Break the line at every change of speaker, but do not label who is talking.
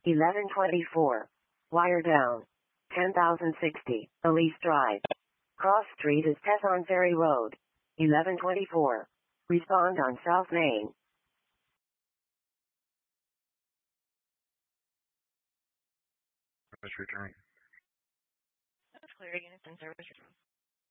1124. Wire down. 10,060. Elise Drive. Cross Street is Tesson Ferry Road. 1124. Respond on South Main.
Service return.
That's clear. Units in service.